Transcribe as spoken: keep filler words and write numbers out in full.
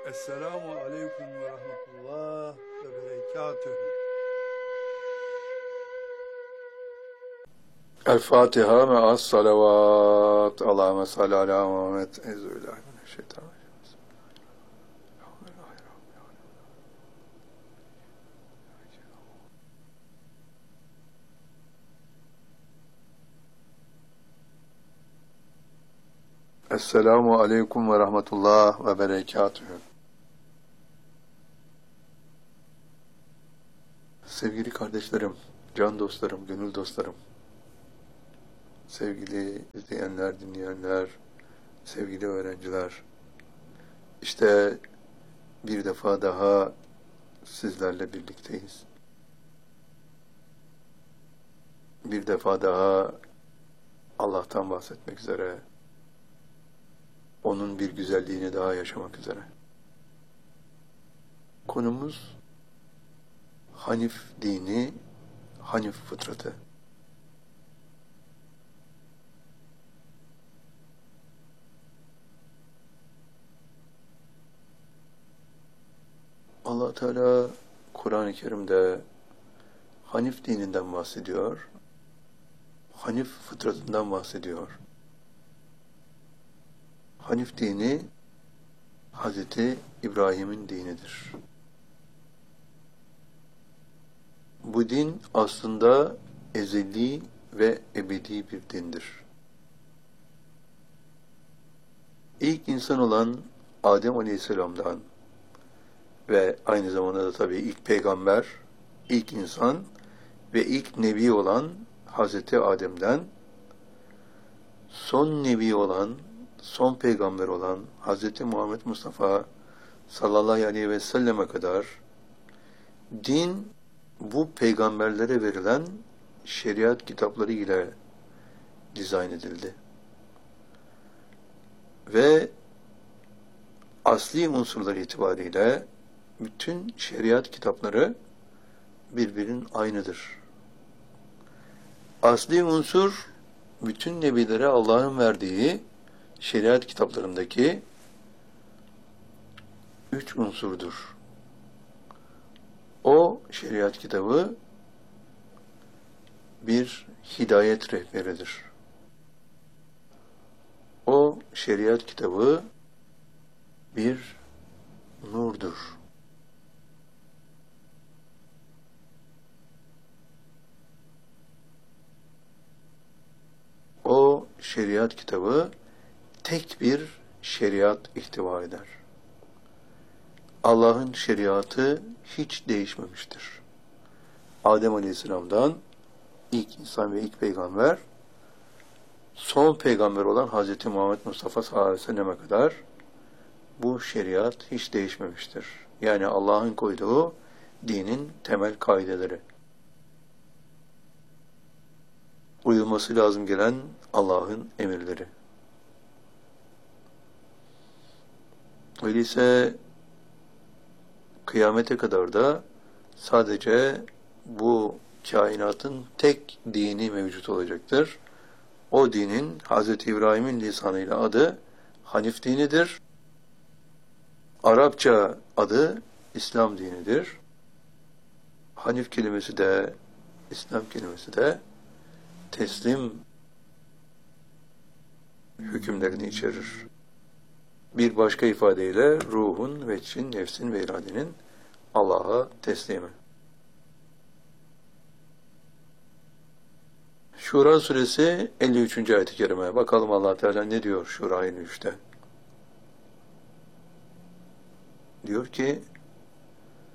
Esselamu aleyküm ve rahmetullah ve berekatühü. El Fatiha ve as salavat. Allahümme salli ala Muhammed. Euzubillahimineşşeytanirracim. Esselamu aleyküm ve rahmetullah ve berekatühü. Sevgili kardeşlerim, can dostlarım, gönül dostlarım, sevgili izleyenler, dinleyenler, sevgili öğrenciler, işte bir defa daha sizlerle birlikteyiz. Bir defa daha Allah'tan bahsetmek üzere, onun bir güzelliğini daha yaşamak üzere. Konumuz Hanif dini, Hanif fıtratı. Allah Teala Kur'an-ı Kerim'de Hanif dininden bahsediyor, Hanif fıtratından bahsediyor. Hanif dini Hazreti İbrahim'in dinidir. Bu din aslında ezeli ve ebedi bir dindir. İlk insan olan Adem Aleyhisselam'dan ve aynı zamanda da tabii ilk peygamber, ilk insan ve ilk nebi olan Hazreti Adem'den son nebi olan, son peygamber olan Hazreti Muhammed Mustafa sallallahu aleyhi ve selleme kadar din bu peygamberlere verilen şeriat kitapları ile dizayn edildi. Ve asli unsurlar itibariyle bütün şeriat kitapları birbirinin aynıdır. Asli unsur, bütün nebilere Allah'ın verdiği şeriat kitaplarındaki üç unsurdur. O şeriat kitabı bir hidayet rehberidir. O şeriat kitabı bir nurdur. O şeriat kitabı tek bir şeriat ihtiva eder. Allah'ın şeriatı hiç değişmemiştir. Adem Aleyhisselam'dan ilk insan ve ilk peygamber, son peygamber olan Hazreti Muhammed Mustafa sallallahu aleyhi ve selleme kadar bu şeriat hiç değişmemiştir. Yani Allah'ın koyduğu dinin temel kaideleri. Uyulması lazım gelen Allah'ın emirleri. Öyleyse kıyamete kadar da sadece bu kainatın tek dini mevcut olacaktır. O dinin Hazreti İbrahim'in lisanıyla adı Hanif dinidir. Arapça adı İslam dinidir. Hanif kelimesi de, İslam kelimesi de teslim hükümlerini içerir. Bir başka ifadeyle ruhun, veçhin, nefsin ve iradenin Allah'a teslimi. Şura suresi elli üçüncü ayet-i kerime. Bakalım Allah Teala ne diyor Şura elli üçte? Diyor ki